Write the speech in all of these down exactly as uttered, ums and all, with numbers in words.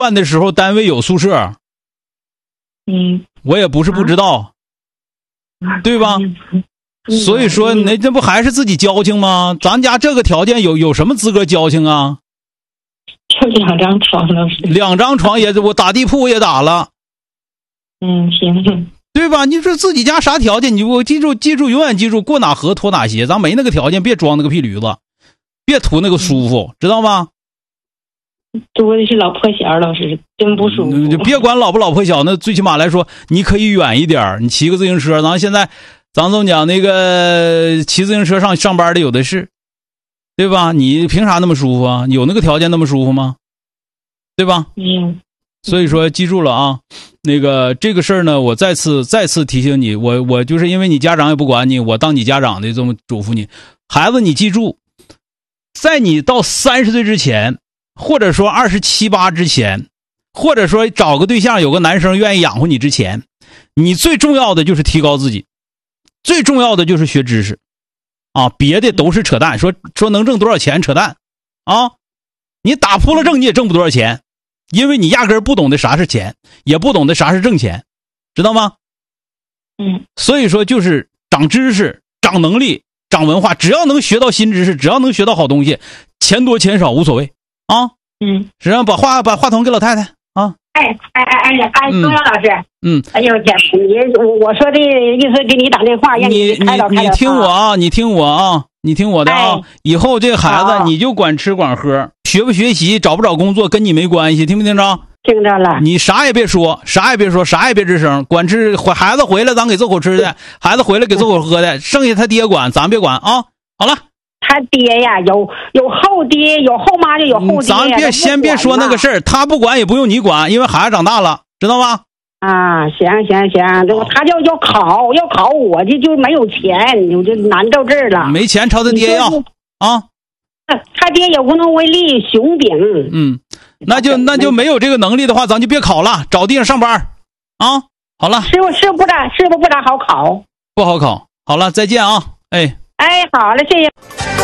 办的时候单位有宿舍， 嗯， 我也不是不知道， 啊、 对吧？ 嗯、 所以说，那这不还是自己交情吗？咱家这个条件有有什么资格交情啊？ 就两张床都是， 两张床也我打地铺我也打了。 嗯，行， 对吧？你说自己家啥条件？你我记住，记住，永远记住，过哪河脱哪鞋。咱没那个条件，别装那个屁驴子，别图那个舒服，嗯、知道吗？ 多的是老破小，老师真不舒服。 你、嗯、别管老不老破小，那最起码来说，你可以远一点，你骑个自行车。咱现在，咱总讲那个骑自行车上上班的有的是，对吧？你凭啥那么舒服啊？有那个条件那么舒服吗？对吧？ 嗯。 所以说，记住了啊，那个这个事儿呢，我再次再次提醒你，我我就是因为你家长也不管你，我当你家长的这么嘱咐你，孩子，你记住，在你到三十岁之前，或者说二十七八之前，或者说找个对象有个男生愿意养活你之前，你最重要的就是提高自己，最重要的就是学知识，啊，别的都是扯淡，说说能挣多少钱扯淡，啊，你打扑了挣你也挣不多少钱。因为你压根儿不懂得啥是钱，也不懂得啥是挣钱，知道吗？ 嗯， 所以说就是长知识、长能力、长文化，只要能学到新知识，只要能学到好东西，钱多钱少无所谓啊。 嗯， 实际上把话把话筒给老太太啊。 哎哎哎哎呀，哎，钟阳老师， 嗯， 哎呦天，你我我说这意思给你打电话，让你开导开导。 你你听我啊，你听我啊，你听我的啊。 哎、 以后这孩子你就管吃管喝。学不学习，找不找工作跟你没关系，听没听着？ 听着了。 你啥也别说，啥也别说，啥也别吱声，管吃。孩子回来，咱给这口吃的；孩子回来给这口喝的，剩下他爹管，咱别管啊。好了， 他爹呀，有有后爹，有后妈就有后爹。 咱别先别说那个事儿，他不管也不用你管，因为孩子长大了，知道吗？ 啊，行行行，这他就要考，要考我这就没有钱，我就难到这儿了。 没钱朝他爹要啊。 他爹也无能为力，熊饼。 嗯，那就那就没有这个能力的话，咱就别考了，找地方上班啊。好了， 师傅是不咋师傅不咋好考， 不好考。好了，再见啊！哎哎，好了，谢谢。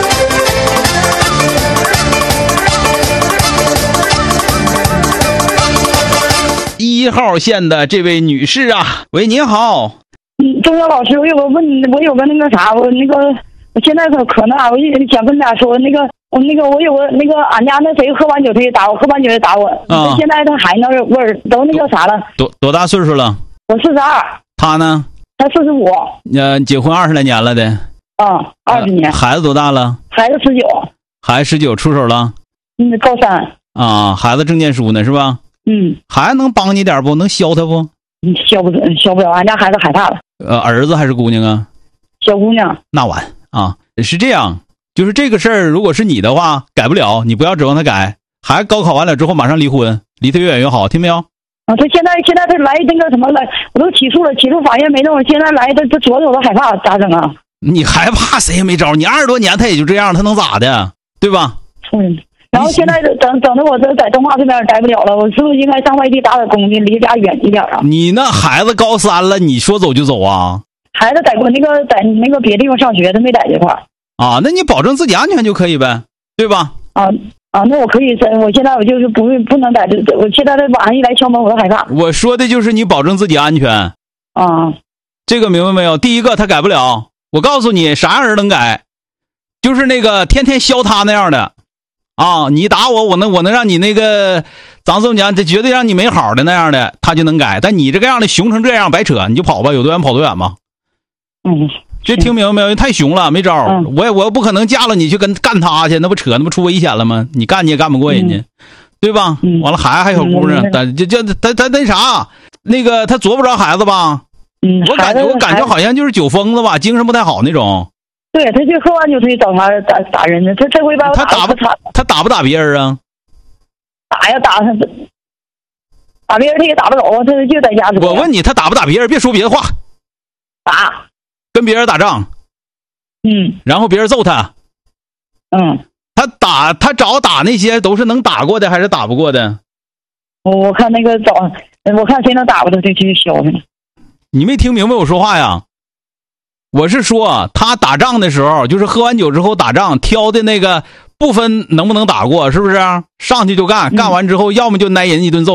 一号线的这位女士啊，喂，您好。 嗯，钟晓老师，我有个问，我有个那个啥，我那个。我现在可可那啥，我想跟大家说，那个我那个我有个那个俺家那谁喝完酒他也打我，喝完酒也打我。啊、现在他还那味儿都那个啥了。 多多大岁数了？ 我四十二。 他呢？ 他四十五。 呃，结婚二十来年了的。 啊，二十年、 呃。孩子多大了？ 孩子十九。 孩子十九出手了。 嗯，高三。 啊，孩子正念书呢是吧？ 嗯。 孩子能帮你点不？能削他不？ 嗯，削不削不了，俺家孩子害怕了。 呃，儿子还是姑娘啊？ 小姑娘。 那完。啊，是这样，就是这个事儿，如果是你的话，改不了，你不要指望他改。孩子高考完了之后马上离婚，离他越远越好，听没有？ 啊，他现在现在他来那个什么来，我都起诉了，起诉法院没弄，现在来他他左手都害怕，咋整啊？ 你害怕谁也没招，你二十多年他也就这样，他能咋的，对吧？ 嗯。然后现在等等着我这在东华这边待不了了，我是不是应该上外地打点工去，离家远一点啊？ 你那孩子高三了，你说走就走啊？ 孩子在过那个在那个别地方上学，他没在这块儿啊。那你保证自己安全就可以呗，对吧？ 啊啊，那我可以，我现在我就是不不能在这，我现在这晚上一来敲门我都害怕。 我说的就是你保证自己安全啊， 这个明白没有？第一个他改不了，我告诉你啥样人能改，就是那个天天削他那样的啊，你打我，我能我能让你那个咱这么讲，这绝对让你没好的那样的，他就能改。但你这个样的熊成这样，白扯，你就跑吧，有多远跑多远吧。 嗯， 这听明白没有？太熊了，没招、嗯、我也我不可能嫁了你去跟干他去，那不扯，那不出危险了吗？你干你也干不过人家，嗯、对吧？ 嗯、 完了孩子还小姑娘，但这这他他那啥，那个他啄不着孩子吧？ 嗯， 我感觉我感觉好像就是酒疯子吧，精神不太好那种。 对，他就喝完酒他就找他打打人呢，他这回把我他打不他他打不打别人啊？ 打呀打他，打别人他也打不走，他就在家。 我问你，他打不打别人？别说别的话。 打。 跟别人打仗， 嗯， 然后别人揍他， 嗯， 他打他找打那些都是能打过的还是打不过的？ 我我看那个找，我看谁能打过他就去削他。 你没听明白我说话呀？我是说他打仗的时候，就是喝完酒之后打仗，挑的那个不分能不能打过，是不是？上去就干，干完之后要么就挨人一顿揍。